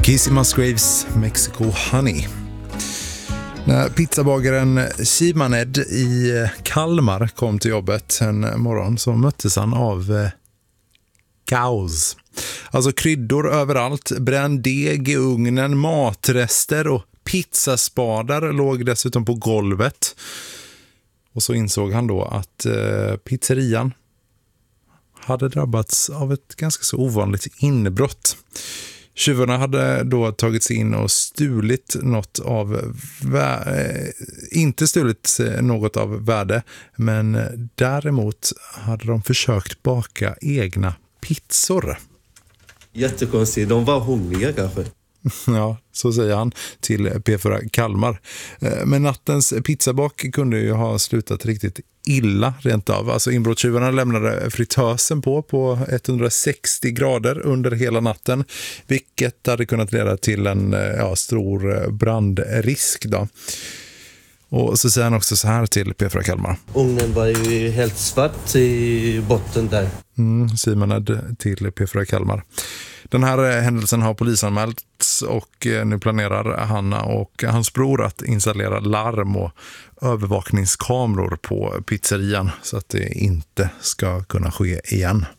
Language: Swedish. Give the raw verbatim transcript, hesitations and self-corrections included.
Kacey Musgraves, Mexico Honey. När pizzabagaren Simaned i Kalmar kom till jobbet en morgon så möttes han av eh, kaos. Alltså kryddor överallt, bränd deg i ugnen, matrester och pizzaspadar låg dessutom på golvet. Och så insåg han då att eh, pizzerian hade drabbats av ett ganska så ovanligt inbrott. Tjuvarna hade då tagit sig in och stulit något av vä- inte stulit något av värde, men däremot hade de försökt baka egna pizzor. Jättekonstigt, de var hungriga kanske. Ja, så säger han till P fyra Kalmar. Men nattens pizzabak kunde ju ha slutat riktigt illa rent av. Alltså inbrottstjuvarna lämnade fritösen på på etthundrasextio grader under hela natten, vilket hade kunnat leda till en ja, stor brandrisk då. Och så säger han också så här till P fyra Kalmar. Ugnen var ju helt svart i botten där. Mm, Simaned till P fyra Kalmar. Den här händelsen har polisanmälts och nu planerar han och hans bror att installera larm och övervakningskameror på pizzerian så att det inte ska kunna ske igen.